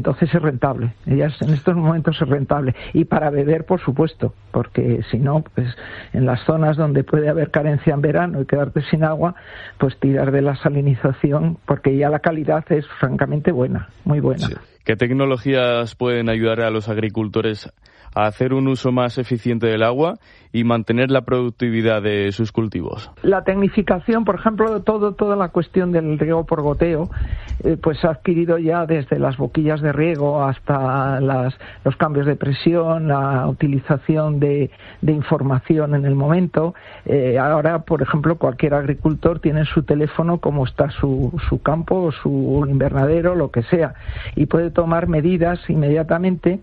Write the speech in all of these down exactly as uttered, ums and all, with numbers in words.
Entonces es rentable, ya es, en estos momentos es rentable. Y para beber, por supuesto, porque si no, pues en las zonas donde puede haber carencia en verano y quedarte sin agua, pues tirar de la salinización, porque ya la calidad es francamente buena, muy buena. Sí. ¿Qué tecnologías pueden ayudar a los agricultores a hacer un uso más eficiente del agua y mantener la productividad de sus cultivos? La tecnificación, por ejemplo, todo toda la cuestión del riego por goteo, eh, pues ha adquirido ya desde las boquillas de riego hasta las, los cambios de presión, la utilización de, de información en el momento. Eh, ahora, por ejemplo, cualquier agricultor tiene en su teléfono cómo está su, su campo o su invernadero, lo que sea, y puede tomar medidas inmediatamente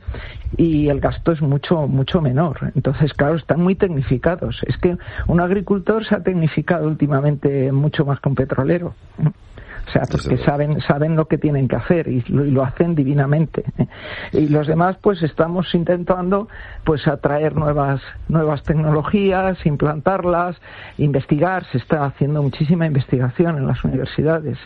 y el gasto es mucho mucho menor. Entonces, claro, están muy tecnificados. Es que un agricultor se ha tecnificado últimamente mucho más que un petrolero. O sea, porque saben saben lo que tienen que hacer y lo, y lo hacen divinamente. Y los demás, pues estamos intentando pues atraer nuevas nuevas tecnologías, implantarlas, investigar. Se está haciendo muchísima investigación en las universidades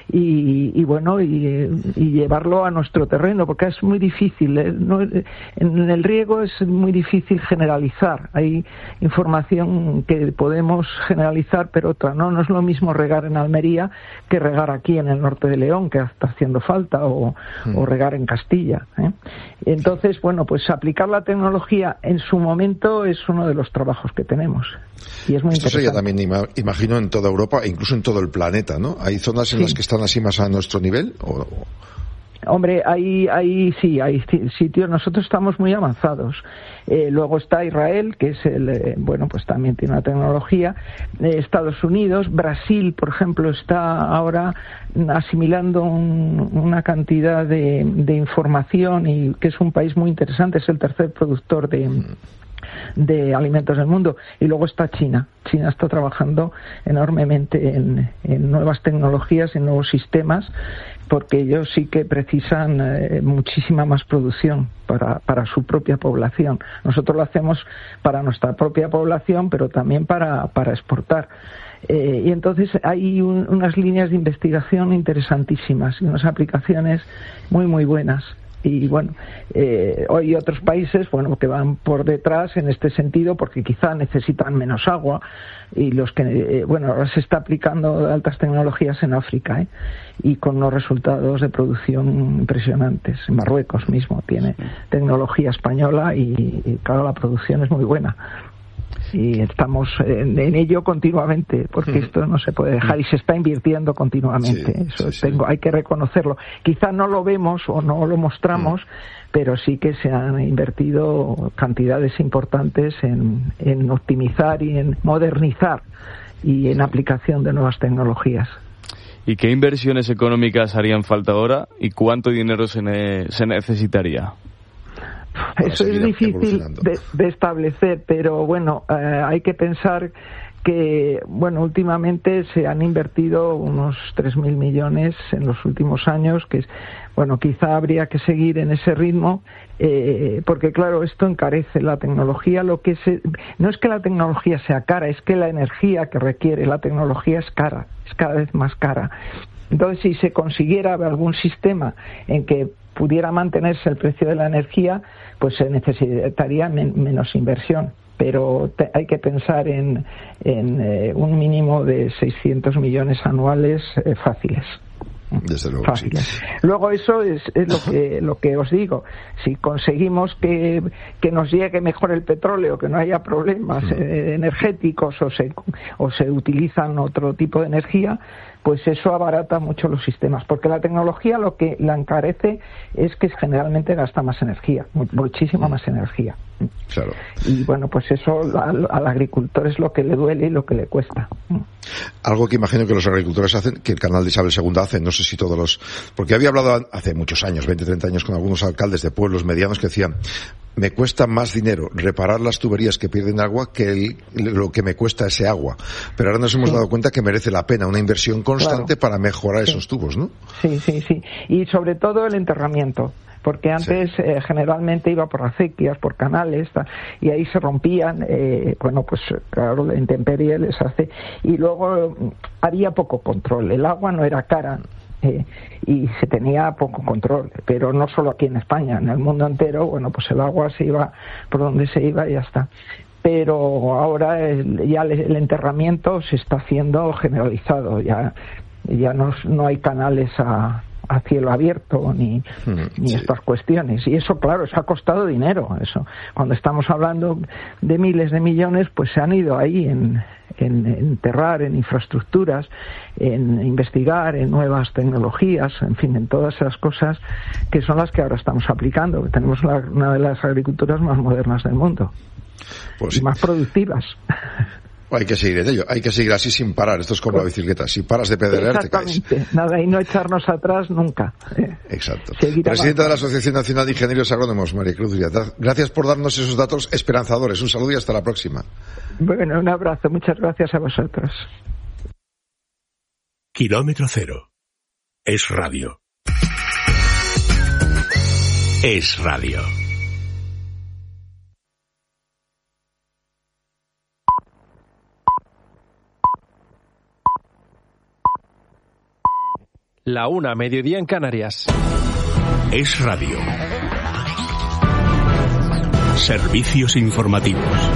y, y bueno, y, y llevarlo a nuestro terreno, porque es muy difícil. ¿eh? No, en el riego es muy difícil generalizar. Hay información que podemos generalizar, pero otra no. No es lo mismo regar en Almería que regar aquí en el norte de León, que está haciendo falta, o, mm. o regar en Castilla. ¿eh? Entonces, bueno, pues aplicar la tecnología en su momento es uno de los trabajos que tenemos. Y es muy Esto interesante. sería también, imagino, en toda Europa e incluso en todo el planeta, ¿no? ¿Hay zonas en sí. las que están así más a nuestro nivel? ¿O...? Hombre, hay, hay, sí, hay sitios, nosotros estamos muy avanzados. Eh, luego está Israel, que es el, eh, bueno, pues también tiene una tecnología. Eh, Estados Unidos, Brasil, por ejemplo, está ahora asimilando un, una cantidad de, de información y que es un país muy interesante, es el tercer productor de... de alimentos del mundo. Y luego está China. China está trabajando enormemente en, en nuevas tecnologías, en nuevos sistemas, porque ellos sí que precisan eh, muchísima más producción para, para su propia población. Nosotros lo hacemos para nuestra propia población, pero también para, para exportar. Eh, y entonces hay un, unas líneas de investigación interesantísimas y unas aplicaciones muy, muy buenas. Y bueno, eh, hay otros países bueno que van por detrás en este sentido porque quizá necesitan menos agua y los que eh, bueno ahora se está aplicando altas tecnologías en África ¿eh? y con unos resultados de producción impresionantes. Marruecos mismo tiene tecnología española y, y claro, la producción es muy buena. Y estamos en, en ello continuamente, porque esto no se puede dejar y se está invirtiendo continuamente. Sí, Eso sí, tengo, sí. Hay que reconocerlo. Quizá no lo vemos o no lo mostramos, mm. pero sí que se han invertido cantidades importantes en, en optimizar y en modernizar y en aplicación de nuevas tecnologías. ¿Y qué inversiones económicas harían falta ahora y cuánto dinero se, ne- se necesitaría? Eso es difícil de, de establecer, pero bueno, eh, hay que pensar que, bueno, últimamente se han invertido unos tres mil millones en los últimos años, que es, bueno, quizá habría que seguir en ese ritmo, eh, porque claro, esto encarece la tecnología. Lo que se, no es que la tecnología sea cara, es que la energía que requiere la tecnología es cara, es cada vez más cara. Entonces, si se consiguiera algún sistema en que pudiera mantenerse el precio de la energía, pues se necesitaría men- menos inversión. Pero te, hay que pensar en, en eh, un mínimo de seiscientos millones anuales eh, fáciles. Desde luego, fáciles. Sí. Luego eso es, es lo que lo que os digo. Si conseguimos que, que nos llegue mejor el petróleo, que no haya problemas mm. eh, energéticos o se, o se utilizan otro tipo de energía, pues eso abarata mucho los sistemas, porque la tecnología lo que la encarece es que generalmente gasta más energía, muchísima más energía. Claro. Y bueno, pues eso al, al agricultor es lo que le duele y lo que le cuesta. Algo que imagino que los agricultores hacen, que el canal de Isabel segunda hace, no sé si todos los... Porque había hablado hace muchos años, veinte, treinta años, con algunos alcaldes de pueblos medianos que decían: me cuesta más dinero reparar las tuberías que pierden agua que el, lo que me cuesta ese agua. Pero ahora nos hemos sí. dado cuenta que merece la pena una inversión constante claro. para mejorar sí. esos tubos, ¿no? Sí, sí, sí. Y sobre todo el enterramiento. Porque antes sí. eh, generalmente iba por acequias, por canales, ta, y ahí se rompían, eh, bueno, pues claro, la intemperie les hace, y luego había poco control, el agua no era cara, eh, y se tenía poco control, pero no solo aquí en España, en el mundo entero, bueno, pues el agua se iba por donde se iba y ya está. Pero ahora el, ya el enterramiento se está haciendo generalizado, ya ya no, no hay canales a, a cielo abierto ni, mm, ni sí. estas cuestiones, y eso claro, eso ha costado dinero. Eso cuando estamos hablando de miles de millones, pues se han ido ahí en, en, en enterrar en infraestructuras, en investigar en nuevas tecnologías, en fin, en todas esas cosas que son las que ahora estamos aplicando. Tenemos la, una de las agriculturas más modernas del mundo. Pues sí. Y más productivas. Hay que seguir en ello, hay que seguir así sin parar. Esto es como la bicicleta, si paras de pedalear te caes. Nada, y no echarnos atrás nunca. Eh. Exacto. Presidenta de la Asociación Nacional de Ingenieros Agrónomos, María Cruz Díaz, gracias por darnos esos datos esperanzadores. Un saludo y hasta la próxima. Bueno, un abrazo, muchas gracias a vosotros. Kilómetro Cero. Es radio. Es radio. La una, mediodía en Canarias. Es radio. Servicios informativos.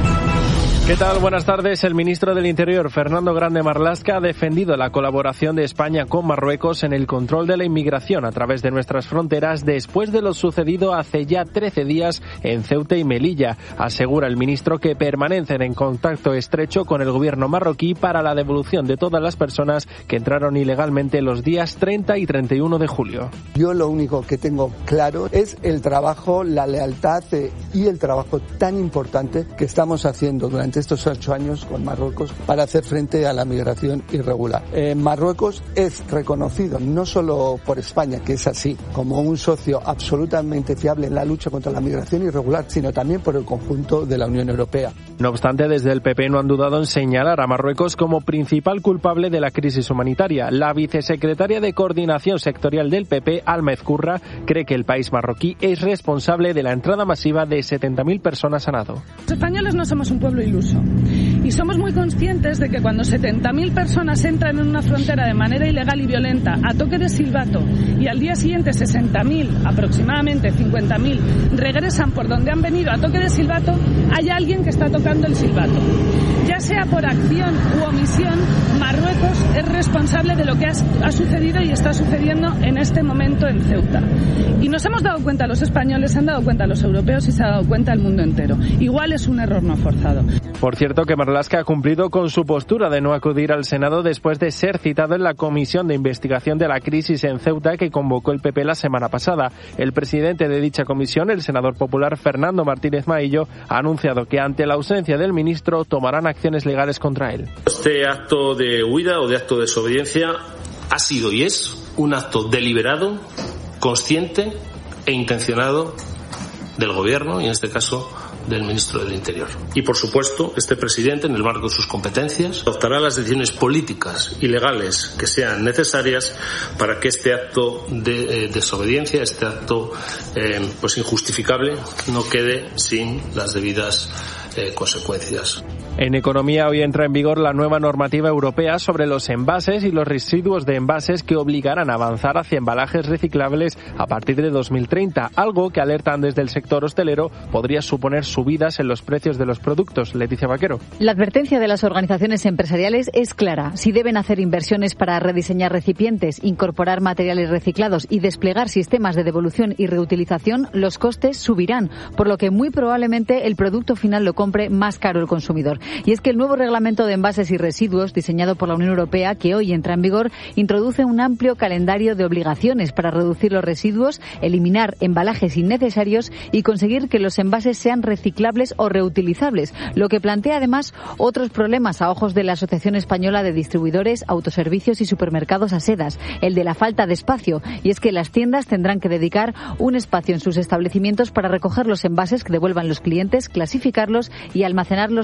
¿Qué tal? Buenas tardes. El ministro del Interior, Fernando Grande Marlaska, ha defendido la colaboración de España con Marruecos en el control de la inmigración a través de nuestras fronteras después de lo sucedido hace ya trece días en Ceuta y Melilla. Asegura el ministro que permanecen en contacto estrecho con el gobierno marroquí para la devolución de todas las personas que entraron ilegalmente los días treinta y treinta y uno de julio. Yo lo único que tengo claro es el trabajo, la lealtad eh, y el trabajo tan importante que estamos haciendo durante estos ocho años con Marruecos para hacer frente a la migración irregular. Eh, Marruecos es reconocido no solo por España, que es así, como un socio absolutamente fiable en la lucha contra la migración irregular, sino también por el conjunto de la Unión Europea. No obstante, desde el P P no han dudado en señalar a Marruecos como principal culpable de la crisis humanitaria. La vicesecretaria de Coordinación Sectorial del P P, Alma Ezcurra, cree que el país marroquí es responsable de la entrada masiva de setenta mil personas a nado. Los españoles no somos un pueblo iluso. Y somos muy conscientes de que cuando setenta mil personas entran en una frontera de manera ilegal y violenta a toque de silbato y al día siguiente sesenta mil, aproximadamente cincuenta mil, regresan por donde han venido a toque de silbato, hay alguien que está tocando el silbato. Ya sea por acción u omisión, Marruecos es responsable de lo que ha, ha sucedido y está sucediendo en este momento en Ceuta. Y nos hemos dado cuenta los españoles, se han dado cuenta los europeos y se ha dado cuenta el mundo entero. Igual es un error no forzado. Por cierto, que Marlaska ha cumplido con su postura de no acudir al Senado después de ser citado en la Comisión de Investigación de la Crisis en Ceuta que convocó el P P la semana pasada. El presidente de dicha comisión, el senador popular Fernando Martínez Maillo, ha anunciado que ante la ausencia del ministro tomarán acciones legales contra él. Este acto de huida o de acto de desobediencia ha sido y es un acto deliberado, consciente e intencionado del Gobierno y en este caso del ministro del Interior. Y por supuesto, este presidente, en el marco de sus competencias, adoptará las decisiones políticas y legales que sean necesarias para que este acto de eh, desobediencia, este acto eh, pues injustificable, no quede sin las debidas eh, consecuencias. En economía, hoy entra en vigor la nueva normativa europea sobre los envases y los residuos de envases que obligarán a avanzar hacia embalajes reciclables a partir de dos mil treinta, algo que alertan desde el sector hostelero podría suponer subidas en los precios de los productos. Leticia Vaquero. La advertencia de las organizaciones empresariales es clara. Si deben hacer inversiones para rediseñar recipientes, incorporar materiales reciclados y desplegar sistemas de devolución y reutilización, los costes subirán, por lo que muy probablemente el producto final lo compre más caro el consumidor. Y es que el nuevo reglamento de envases y residuos, diseñado por la Unión Europea, que hoy entra en vigor, introduce un amplio calendario de obligaciones para reducir los residuos, eliminar embalajes innecesarios y conseguir que los envases sean reciclables o reutilizables, lo que plantea además otros problemas a ojos de la Asociación Española de Distribuidores, Autoservicios y Supermercados ASEDAS, el de la falta de espacio, y es que las tiendas tendrán que dedicar un espacio en sus establecimientos para recoger los envases que devuelvan los clientes, clasificarlos y almacenarlos temporalmente.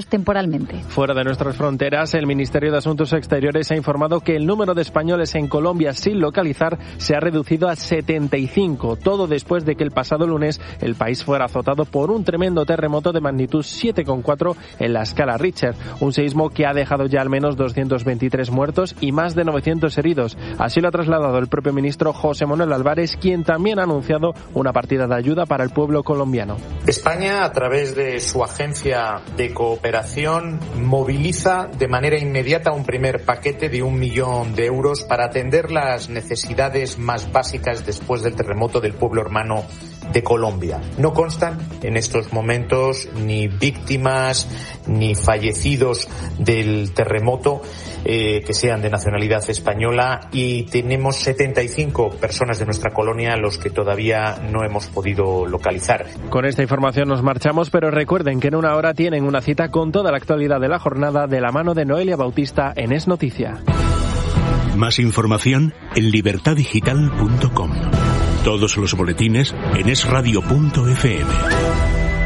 totalmente. Fuera de nuestras fronteras, el Ministerio de Asuntos Exteriores ha informado que el número de españoles en Colombia sin localizar se ha reducido a setenta y cinco, todo después de que el pasado lunes el país fuera azotado por un tremendo terremoto de magnitud siete coma cuatro en la escala Richter, un seísmo que ha dejado ya al menos doscientos veintitrés muertos y más de novecientos heridos. Así lo ha trasladado el propio ministro José Manuel Álvarez, quien también ha anunciado una partida de ayuda para el pueblo colombiano. España, a través de su agencia de cooperación, moviliza de manera inmediata un primer paquete de un millón de euros para atender las necesidades más básicas después del terremoto del pueblo hermano de Colombia. No constan en estos momentos ni víctimas ni fallecidos del terremoto eh, que sean de nacionalidad española, y tenemos setenta y cinco personas de nuestra colonia a los que todavía no hemos podido localizar. Con esta información nos marchamos, pero recuerden que en una hora tienen una cita con toda la actualidad de la jornada de la mano de Noelia Bautista en Es Noticia. Más información en libertad digital punto com. Todos los boletines en es radio punto efe eme.